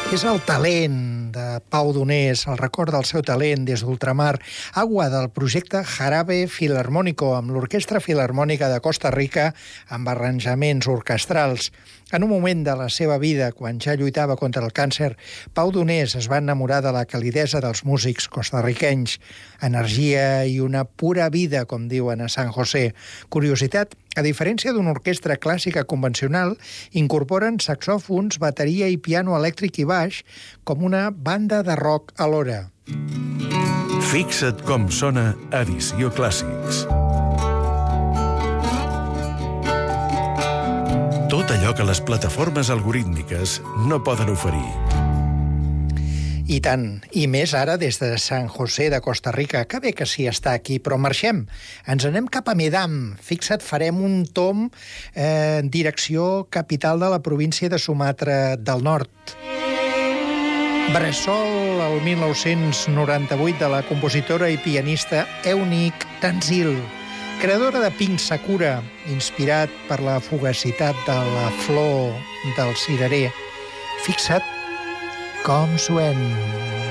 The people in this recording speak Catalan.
És el talent de Pau Donés, el record del seu talent des d'ultramar, agua del projecte Jarabe Filarmónico, amb l'Orquestra Filharmònica de Costa Rica, amb arranjaments orquestrals. En un moment de la seva vida, quan ja lluitava contra el càncer, Pau Donés es va enamorar de la calidesa dels músics costarriquenys, energia i una pura vida, com diuen a San José. Curiositat, a diferència d'una orquestra clàssica convencional, incorporen saxòfons, bateria i piano elèctric i baix com una banda de rock alhora. Fixa't com sona Edició Clàssics. Tot allò que les plataformes algorítmiques no poden oferir. I tant, i més ara des de San José de Costa Rica. Que bé que sí està aquí, però marxem. Ens anem cap a Medan. Fixa't, farem un tomb en direcció capital de la província de Sumatra del Nord. Bressol, el 1998, de la compositora i pianista Eunice Tanzil, creadora de Pink Sakura, inspirat per la fugacitat de la flor del cirerer. Fixa't com suena.